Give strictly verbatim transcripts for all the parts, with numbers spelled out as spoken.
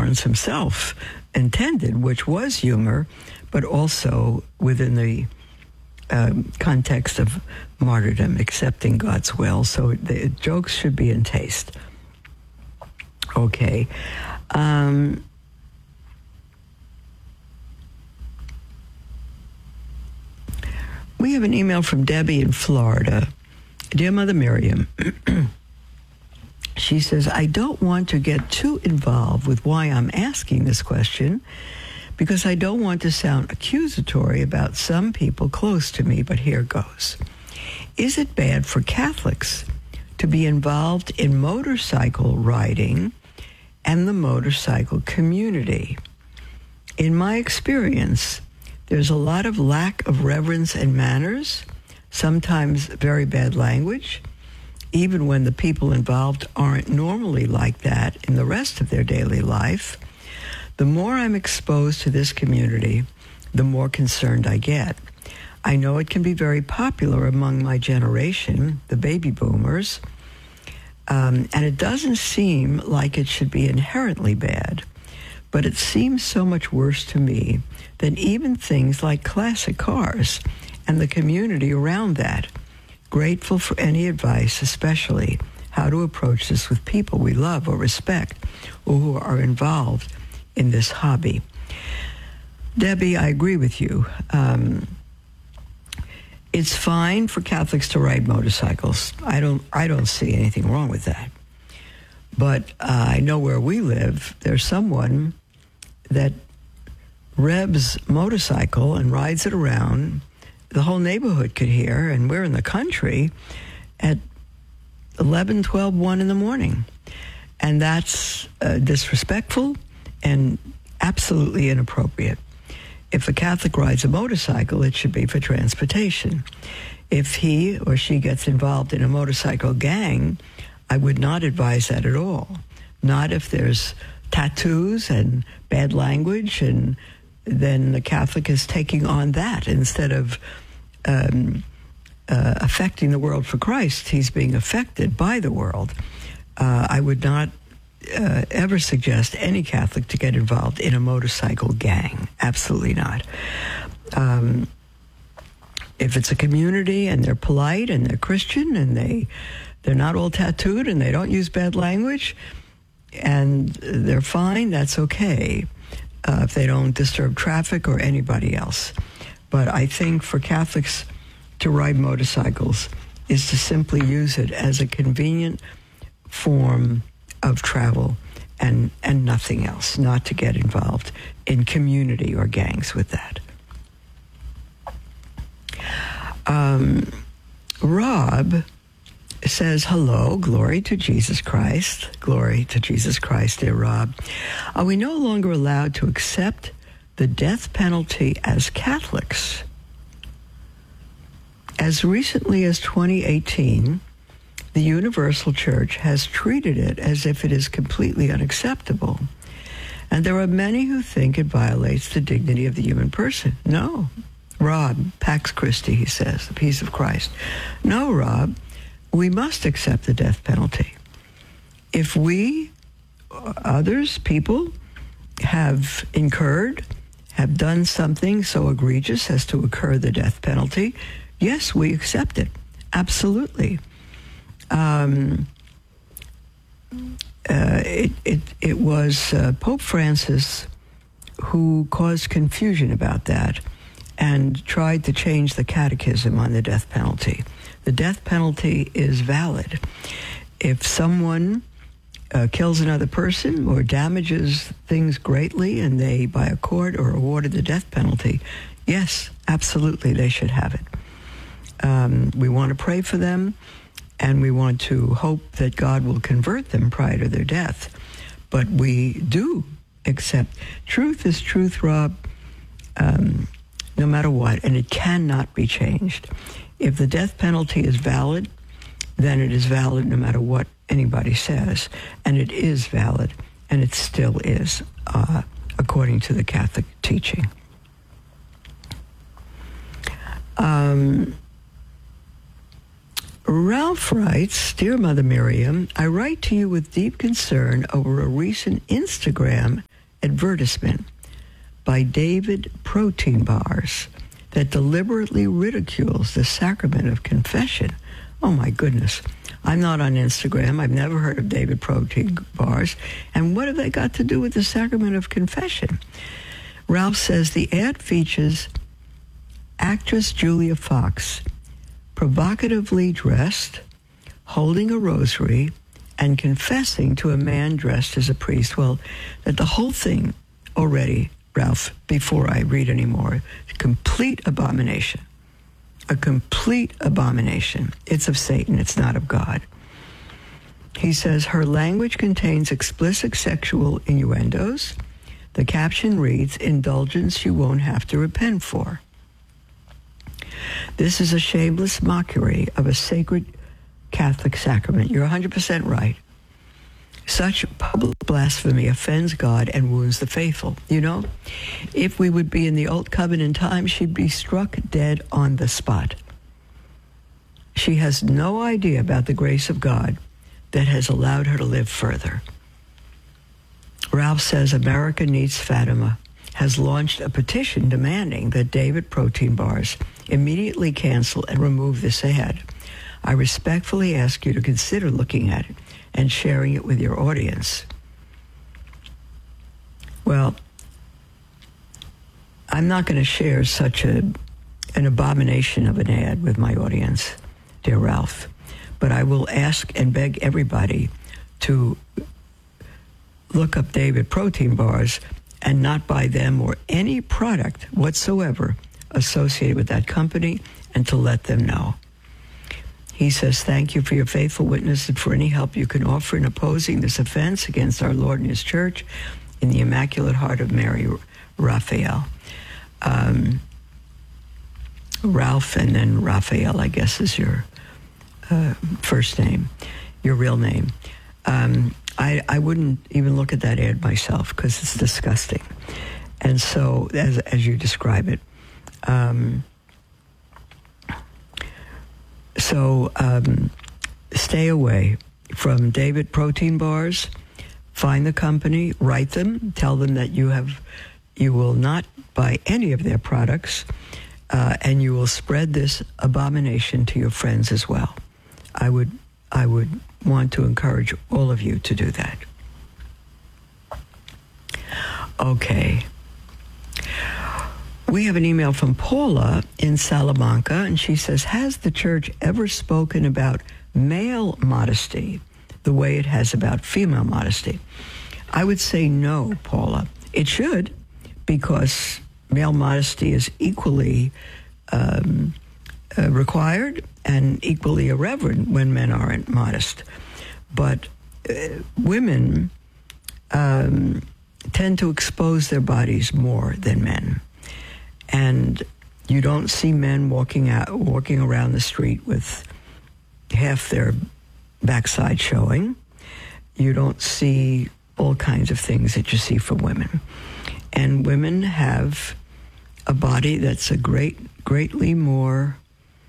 Lawrence himself intended, which was humor, but also within the um, context of martyrdom, accepting God's will. So the jokes should be in taste. Okay. Um, we have an email from Debbie in Florida. Dear Mother Miriam, she says, I don't want to get too involved with why I'm asking this question because I don't want to sound accusatory about some people close to me, but here goes. Is it bad for Catholics to be involved in motorcycle riding and the motorcycle community? In my experience, there's a lot of lack of reverence and manners, sometimes very bad language, even when the people involved aren't normally like that in the rest of their daily life. The more I'm exposed to this community, the more concerned I get. I know it can be very popular among my generation, the baby boomers, um, and it doesn't seem like it should be inherently bad, but it seems so much worse to me than even things like classic cars and the community around that. Grateful for any advice, especially how to approach this with people we love or respect or who are involved in this hobby. Debbie, I agree with you. Um, it's fine for Catholics to ride motorcycles. I don't, I don't see anything wrong with that. But uh, I know where we live, there's someone that revs motorcycle and rides it around. The whole neighborhood could hear, and we're in the country at eleven, twelve, one in the morning. And that's uh, disrespectful and absolutely inappropriate. If a Catholic rides a motorcycle, it should be for transportation. If he or she gets involved in a motorcycle gang, I would not advise that at all. Not if there's tattoos and bad language, and then the Catholic is taking on that instead of um, uh, affecting the world for Christ. He's being affected by the world. Uh, I would not uh, ever suggest any Catholic to get involved in a motorcycle gang. Absolutely not. Um, if it's a community and they're polite and they're Christian and they, they're not all tattooed and they don't use bad language and they're fine, that's okay. Uh, if they don't disturb traffic or anybody else. But I think for Catholics to ride motorcycles is to simply use it as a convenient form of travel and, and nothing else, not to get involved in community or gangs with that. Um, Rob says, hello, glory to Jesus Christ. Glory to Jesus Christ, dear Rob. Are we no longer allowed to accept the death penalty as Catholics? As recently as twenty eighteen, the Universal Church has treated it as if it is completely unacceptable. And there are many who think it violates the dignity of the human person. No, Rob, Pax Christi, he says, the peace of Christ. No, Rob, we must accept the death penalty. If we, others, people, have incurred, have done something so egregious as to incur the death penalty, yes, we accept it. Absolutely. Um, uh, it, it, it was uh, Pope Francis who caused confusion about that and tried to change the catechism on the death penalty. The death penalty is valid. If someone uh, kills another person or damages things greatly and they, by a court, are awarded the death penalty, yes, absolutely, they should have it. Um, we want to pray for them, and we want to hope that God will convert them prior to their death. But we do accept. Truth is truth, Rob, um, no matter what, and it cannot be changed. If the death penalty is valid, then it is valid no matter what anybody says. And it is valid, and it still is, uh, according to the Catholic teaching. Um, Ralph writes, Dear Mother Miriam, I write to you with deep concern over a recent Instagram advertisement by David Protein Bars that deliberately ridicules the sacrament of confession. Oh my goodness. I'm not on Instagram. I've never heard of David Protein Bars. And what have they got to do with the sacrament of confession? Ralph says the ad features actress Julia Fox provocatively dressed, holding a rosary, and confessing to a man dressed as a priest. Well, that the whole thing already, Ralph, before I read anymore, complete abomination. A complete abomination. It's of Satan. It's not of God. He says her language contains explicit sexual innuendos. The caption reads, indulgence you won't have to repent for. This is a shameless mockery of a sacred Catholic sacrament. You're one hundred percent right. Such public blasphemy offends God and wounds the faithful. You know, if we would be in the Old Covenant times, she'd be struck dead on the spot. She has no idea about the grace of God that has allowed her to live further. Ralph says America Needs Fatima has launched a petition demanding that David Protein Bars immediately cancel and remove this ad. I respectfully ask you to consider looking at it and sharing it with your audience. Well, I'm not going to share such a an abomination of an ad with my audience, dear Ralph, but I will ask and beg everybody to look up David Protein Bars and not buy them or any product whatsoever associated with that company, and to let them know. He says, thank you for your faithful witness and for any help you can offer in opposing this offense against our Lord and his church in the Immaculate Heart of Mary, Raphael. Um, Ralph, and then Raphael, I guess, is your uh, first name, your real name. Um, I, I wouldn't even look at that ad myself because it's disgusting. And so, as, as you describe it, um, So um, stay away from David Protein Bars. Find the company, write them, tell them that you have, you will not buy any of their products, uh, and you will spread this abomination to your friends as well. I would, I would want to encourage all of you to do that. Okay. We have an email from Paula in Salamanca, and she says, has the church ever spoken about male modesty the way it has about female modesty? I would say no, Paula. It should, because male modesty is equally um, uh, required and equally irreverent when men aren't modest. But uh, women um, tend to expose their bodies more than men. And you don't see men walking out, walking around the street with half their backside showing. You don't see all kinds of things that you see from women. And women have a body that's a great, greatly more,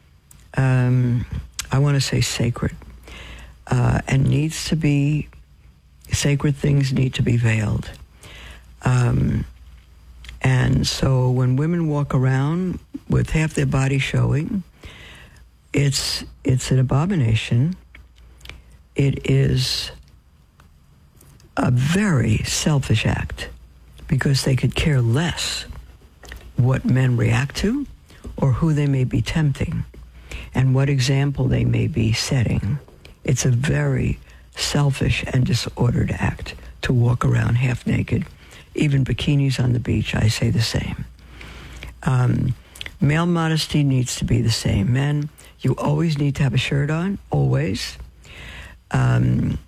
um, I want to say sacred, uh, and needs to be, sacred things need to be veiled. Um, And so when women walk around with half their body showing, it's it's an abomination. It is a very selfish act because they could care less what men react to or who they may be tempting and what example they may be setting. It's a very selfish and disordered act to walk around half naked. Even bikinis on the beach, I say the same. Um, male modesty needs to be the same. Men, you always need to have a shirt on, always. Um,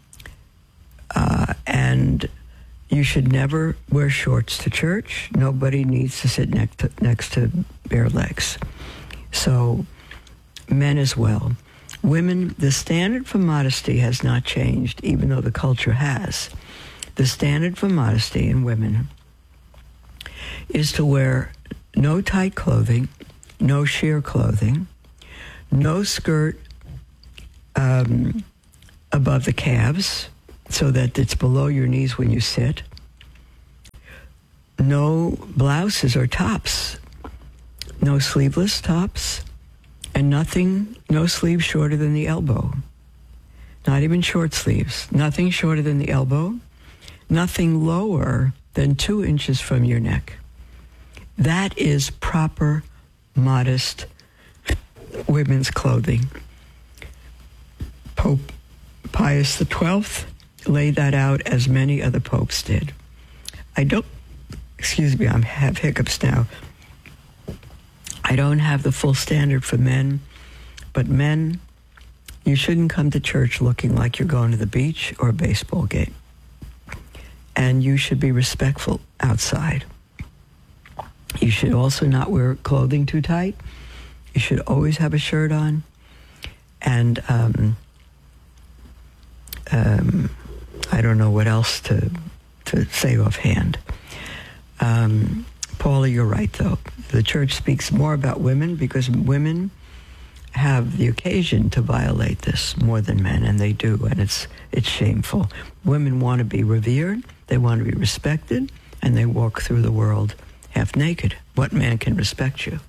uh, and you should never wear shorts to church. Nobody needs to sit next to, next to bare legs. So, men as well. Women, the standard for modesty has not changed, even though the culture has. The standard for modesty in women is to wear no tight clothing, no sheer clothing, no skirt um, above the calves so that it's below your knees when you sit, no blouses or tops, no sleeveless tops, and nothing, no sleeves shorter than the elbow. Not even short sleeves. Nothing shorter than the elbow. Nothing lower than two inches from your neck. That is proper, modest women's clothing. Pope Pius the twelfth laid that out, as many other popes did. I don't, excuse me, I have hiccups now. I don't have the full standard for men, but men, you shouldn't come to church looking like you're going to the beach or a baseball game. And you should be respectful outside. You should also not wear clothing too tight. You should always have a shirt on. And um, um, I don't know what else to to say offhand. Um, Paula, you're right, though. The church speaks more about women because women have the occasion to violate this more than men, and they do, and it's it's shameful. Women want to be revered, they want to be respected, and they walk through the world half naked. What man can respect you?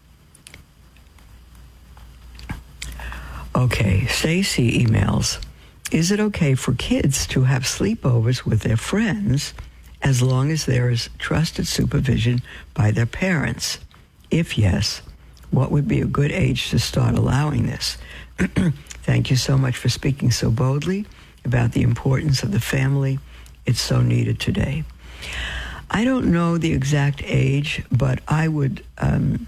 Okay, Stacy emails, is it okay for kids to have sleepovers with their friends as long as there is trusted supervision by their parents? If yes, what would be a good age to start allowing this? Thank you so much for speaking so boldly about the importance of the family. It's so needed today. I don't know the exact age, but I would... Um,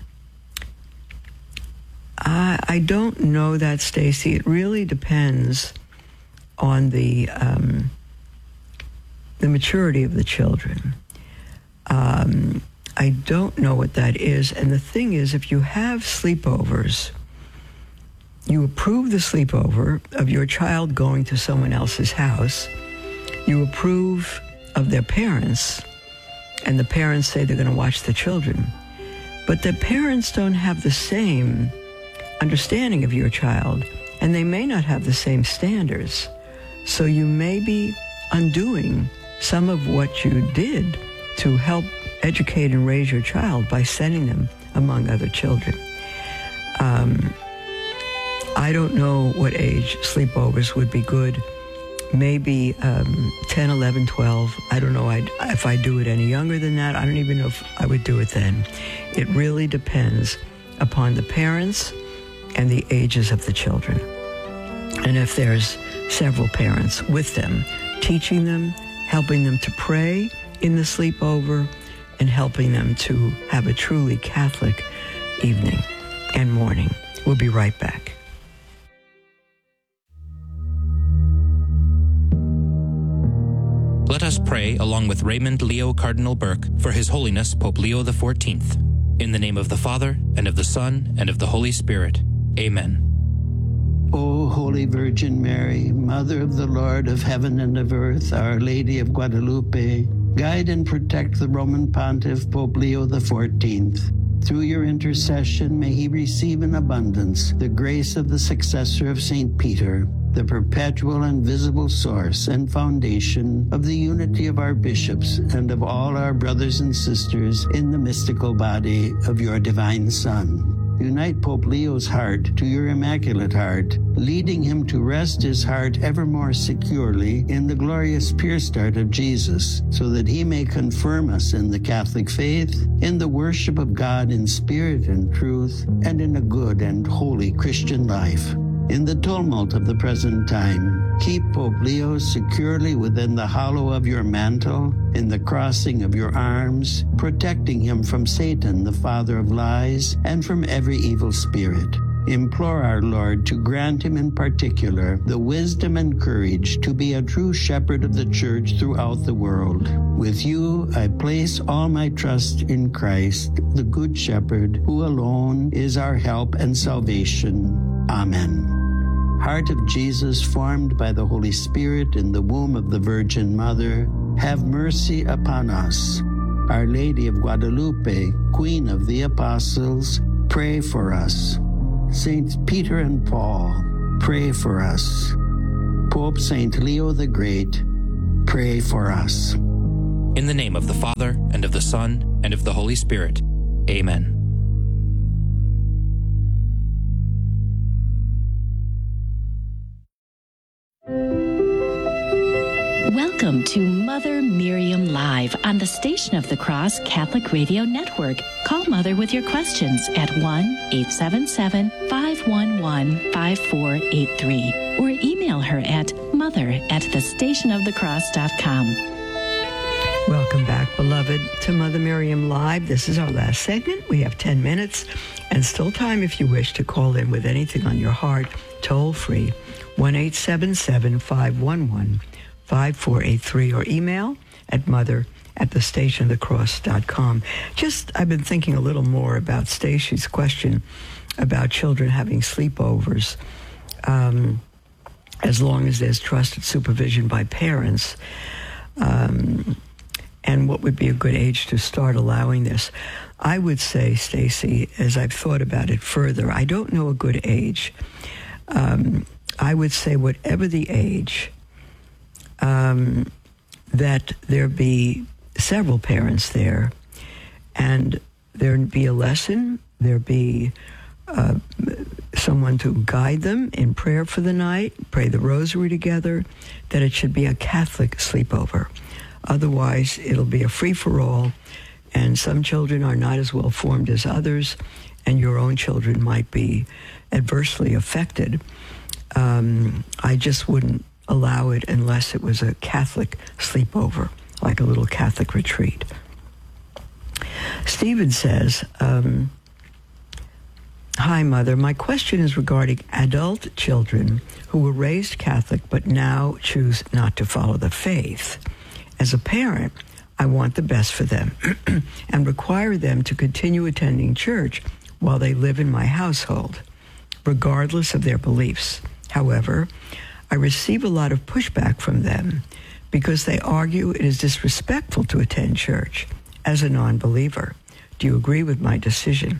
I, I don't know that, Stacy. It really depends on the um, the maturity of the children. Um, I don't know what that is. And the thing is, if you have sleepovers, you approve the sleepover of your child going to someone else's house, you approve of their parents, and the parents say they're going to watch the children. But the parents don't have the same understanding of your child, and they may not have the same standards. So you may be undoing some of what you did to help educate and raise your child by sending them among other children. Um, I don't know what age sleepovers would be good. Maybe um, ten, eleven, twelve. I don't know I'd, if I do it any younger than that. I don't even know if I would do it then. It really depends upon the parents and the ages of the children. And if there's several parents with them, teaching them, helping them to pray in the sleepover, and helping them to have a truly Catholic evening and morning. We'll be right back. Let us pray along with Raymond Leo Cardinal Burke for His Holiness Pope Leo the fourteenth. In the name of the Father, and of the Son, and of the Holy Spirit. Amen. O Holy Virgin Mary, Mother of the Lord of heaven and of earth, Our Lady of Guadalupe, guide and protect the Roman Pontiff Pope Leo the fourteenth. Through your intercession, may he receive in abundance the grace of the successor of Saint Peter, the perpetual and visible source and foundation of the unity of our bishops and of all our brothers and sisters in the mystical body of your divine Son. Unite Pope Leo's heart to your Immaculate Heart, leading him to rest his heart ever more securely in the glorious pierced heart of Jesus, so that he may confirm us in the Catholic faith, in the worship of God in spirit and truth, and in a good and holy Christian life. In the tumult of the present time, keep Pope Leo securely within the hollow of your mantle, in the crossing of your arms, protecting him from Satan, the father of lies, and from every evil spirit. Implore our Lord to grant him in particular the wisdom and courage to be a true shepherd of the Church throughout the world. With you, I place all my trust in Christ, the Good Shepherd, who alone is our help and salvation. Amen. Heart of Jesus, formed by the Holy Spirit in the womb of the Virgin Mother, have mercy upon us. Our Lady of Guadalupe, Queen of the Apostles, pray for us. Saints Peter and Paul, pray for us. Pope Saint Leo the Great, pray for us. In the name of the Father, and of the Son, and of the Holy Spirit. Amen. Welcome to Mother Miriam Live on the Station of the Cross Catholic Radio Network. Call Mother with your questions at one eight seven seven, five one one, five four eight three or email her at mother at the station of the cross dot com. Welcome back, beloved, to Mother Miriam Live. This is our last segment. We have ten minutes and still time if you wish to call in with anything on your heart, toll free, one eight seven seven, five one one, five four eight three or email at mother at the station of the cross dot com. Just, I've been thinking a little more about Stacy's question about children having sleepovers um, as long as there's trusted supervision by parents. Um, and what would be a good age to start allowing this? I would say, Stacy, as I've thought about it further, I don't know a good age. Um, I would say whatever the age, um, that there be several parents there, and there be a lesson, there be uh, someone to guide them in prayer for the night, pray the rosary together, that it should be a Catholic sleepover. Otherwise, it'll be a free-for-all, and some children are not as well formed as others, and your own children might be adversely affected. Um, I just wouldn't allow it unless it was a Catholic sleepover, like a little Catholic retreat. Stephen says, um, Hi, Mother. My question is regarding adult children who were raised Catholic but now choose not to follow the faith. As a parent, I want the best for them and require them to continue attending church while they live in my household, regardless of their beliefs. However, I receive a lot of pushback from them because they argue it is disrespectful to attend church as a non-believer. Do you agree with my decision?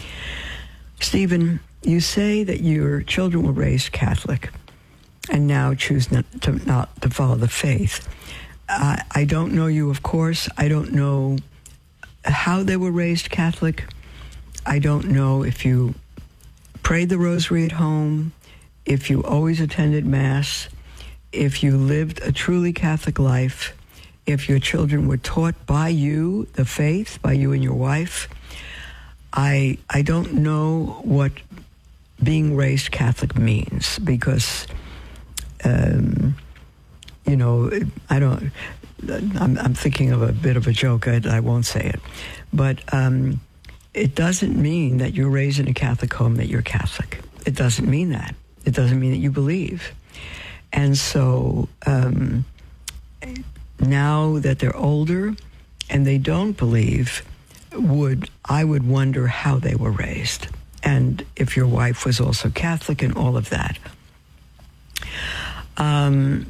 Stephen, you say that your children were raised Catholic and now choose not to, not to follow the faith. Uh, I don't know you, of course. I don't know how they were raised Catholic. I don't know if you prayed the rosary at home, if you always attended Mass, if you lived a truly Catholic life, if your children were taught by you the faith, by you and your wife. I I don't know what being raised Catholic means because, um, you know, I don't. I'm, I'm thinking of a bit of a joke. I, I won't say it, but um, it doesn't mean that you're raised in a Catholic home that you're Catholic. It doesn't mean that. It doesn't mean that you believe. And so um, now that they're older and they don't believe, would I would wonder how they were raised and if your wife was also Catholic and all of that. Um,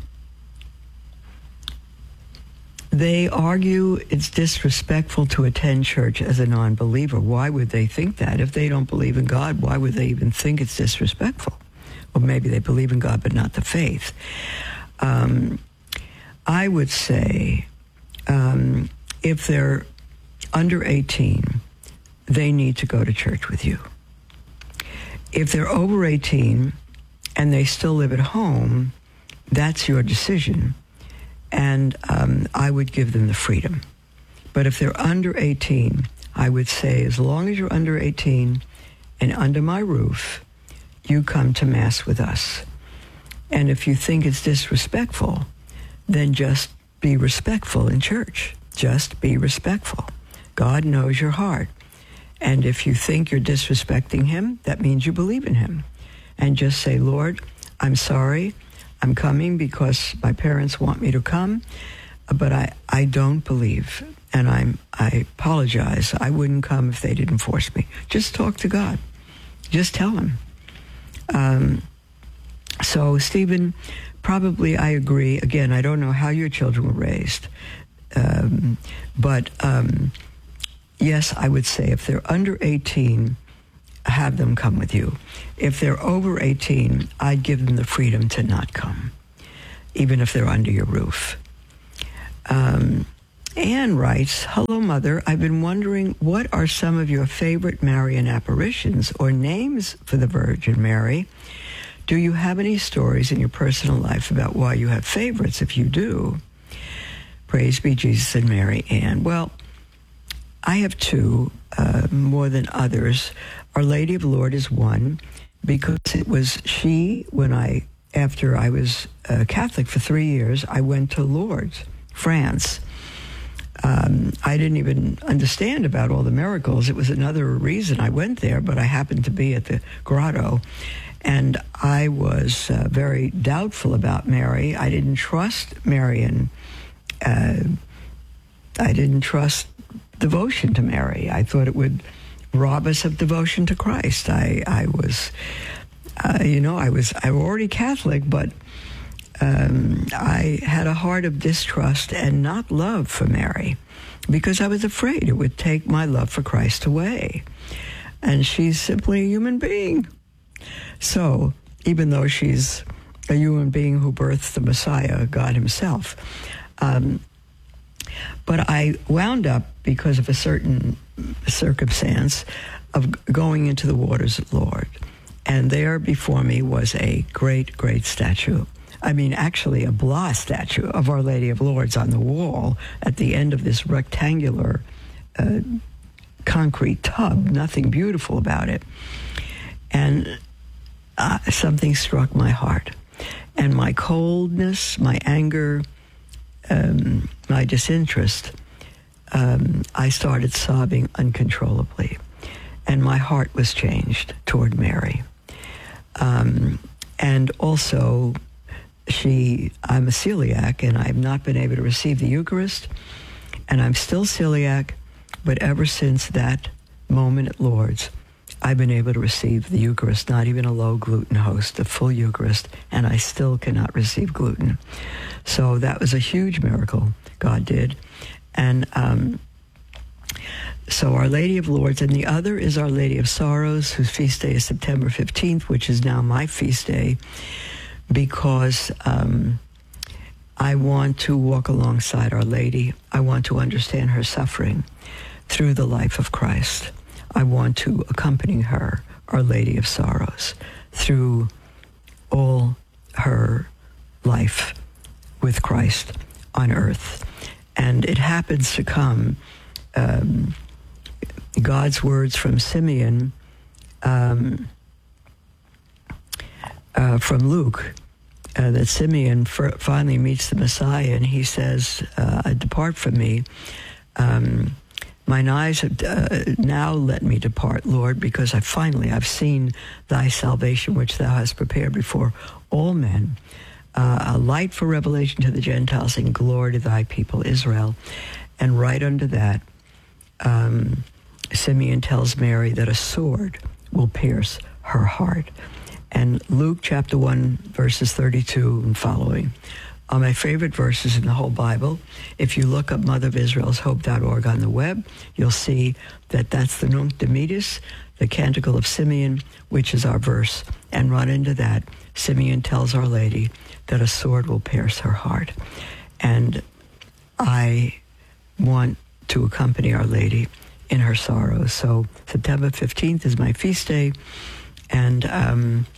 they argue it's disrespectful to attend church as a non-believer. Why would they think that? If they don't believe in God, why would they even think it's disrespectful? Or maybe they believe in God but not the faith. Um, I would say um, if they're under eighteen, they need to go to church with you. If they're over eighteen and they still live at home, that's your decision. And um, I would give them the freedom. But if they're under eighteen, I would say as long as you're under eighteen and under my roof, you come to Mass with us. And if you think it's disrespectful, then just be respectful in church. Just be respectful. God knows your heart. And if you think you're disrespecting him, that means you believe in him. And just say, Lord, I'm sorry. I'm coming because my parents want me to come, but I, I don't believe. And I'm I apologize. I wouldn't come if they didn't force me. Just talk to God. Just tell him. Um, so, Stephen, probably I agree. Again, I don't know how your children were raised. Um, but, um, yes, I would say if they're under eighteen, have them come with you. If they're over eighteen, I'd give them the freedom to not come, even if they're under your roof. Um, Anne writes, "Hello, Mother. I've been wondering, what are some of your favorite Marian apparitions or names for the Virgin Mary? Do you have any stories in your personal life about why you have favorites? If you do, praise be Jesus and Mary, Anne." Well, I have two, uh, more than others. Our Lady of the Lord is one, because it was she, when I, after I was uh, Catholic for three years, I went to Lourdes, France. Um, I didn't even understand about all the miracles. It was another reason I went there, but I happened to be at the grotto, and I was uh, very doubtful about Mary. I didn't trust Marian. Uh, I didn't trust devotion to Mary. I thought it would rob us of devotion to Christ. I, I was, uh, you know, I was, I was already Catholic, but um, I had a heart of distrust and not love for Mary, because I was afraid it would take my love for Christ away. And she's simply a human being. So even though she's a human being who birthed the Messiah, God himself, um, but I wound up, because of a certain circumstance, of going into the waters of Lourdes. And there before me was a great, great statue. I mean, actually a Blois statue of Our Lady of Lourdes on the wall at the end of this rectangular uh, concrete tub, nothing beautiful about it. And uh, something struck my heart. And my coldness, my anger, um, my disinterest, um, I started sobbing uncontrollably. And my heart was changed toward Mary. Um, and also, she, I'm a celiac, and I've not been able to receive the Eucharist, and I'm still celiac, but ever since that moment at Lourdes, I've been able to receive the Eucharist, not even a low-gluten host, a full Eucharist, and I still cannot receive gluten. So that was a huge miracle God did. And um, so Our Lady of Lourdes, and the other is Our Lady of Sorrows, whose feast day is September fifteenth, which is now my feast day, because um, I want to walk alongside Our Lady. I want to understand her suffering through the life of Christ. I want to accompany her, Our Lady of Sorrows, through all her life with Christ on earth. And it happens to come, um, God's words from Simeon, um, uh, from Luke, uh, that Simeon f- finally meets the Messiah, and he says, uh, "Depart from me. Um, mine eyes have uh, now let me depart, Lord, because I finally I've seen thy salvation, which thou hast prepared before all men, uh, a light for revelation to the Gentiles, and glory to thy people Israel." And right under that, um, Simeon tells Mary that a sword will pierce her heart. And Luke chapter one, verses thirty-two and following are my favorite verses in the whole Bible. If you look up mother of israel's hope dot org on the web, you'll see that that's the Nunc Dimittis, the Canticle of Simeon, which is our verse. And right into that, Simeon tells Our Lady that a sword will pierce her heart. And I want to accompany Our Lady in her sorrows. So September fifteenth is my feast day, and um,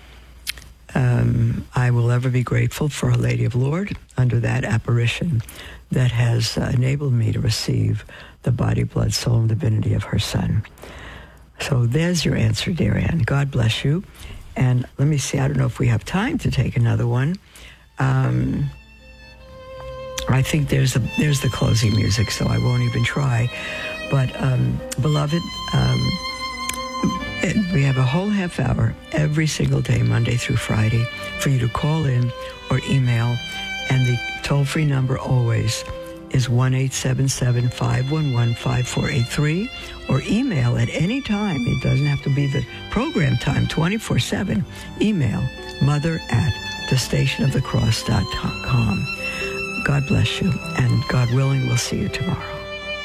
um, I will ever be grateful for Our Lady of Lourdes under that apparition that has uh, enabled me to receive the body, blood, soul, and divinity of her Son. So there's your answer, dear Anne. God bless you. And let me see, I don't know if we have time to take another one. Um, I think there's the, there's the closing music, so I won't even try. But, um, beloved, um, it, we have a whole half hour every single day, Monday through Friday, for you to call in or email. And the toll-free number always is one eight seven seven, five one one, five four eight three, or email at any time. It doesn't have to be the program time, twenty-four seven. Email mother at the station of the cross dot com. God bless you, and God willing, we'll see you tomorrow.